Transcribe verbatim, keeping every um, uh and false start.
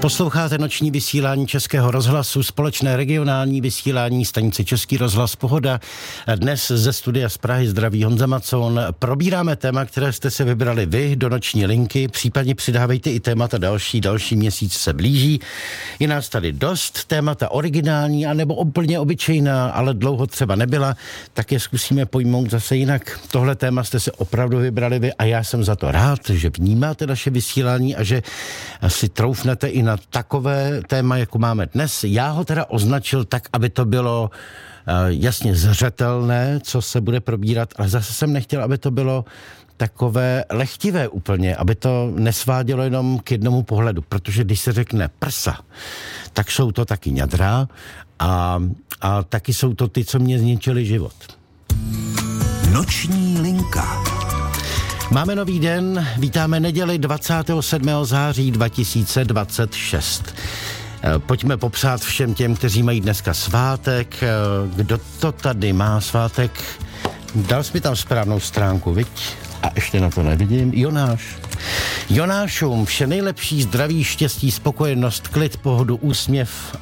Posloucháte noční vysílání Českého rozhlasu, společné regionální vysílání stanice Český rozhlas Pohoda. Dnes ze studia z Prahy zdraví Honza Macon. Probíráme téma, které jste se vybrali vy do noční linky, případně přidávejte i témata další, další měsíc se blíží. Je nás tady dost, témata originální, anebo úplně obyčejná, ale dlouho třeba nebyla, tak je zkusíme pojmout zase jinak. Tohle téma jste se opravdu vybrali vy a já jsem za to rád, že vnímáte naše vysílání a že si troufnete i na takové téma, jako máme dnes. Já ho teda označil tak, aby to bylo uh, jasně zřetelné, co se bude probírat, ale zase jsem nechtěl, aby to bylo takové lehtivé úplně, aby to nesvádělo jenom k jednomu pohledu, protože když se řekne prsa, tak jsou to taky ňadra a, a taky jsou to ty, co mě zničili život. Noční linka. Máme nový den, vítáme neděli dvacátého sedmého září dva tisíce dvacet šest. Pojďme popřát všem těm, kteří mají dneska svátek. Kdo to tady má svátek? Dal jsi mi tam správnou stránku, viď? A ještě na to nevidím. Jonáš. Jonášům vše nejlepší, zdraví, štěstí, spokojenost, klid, pohodu, úsměv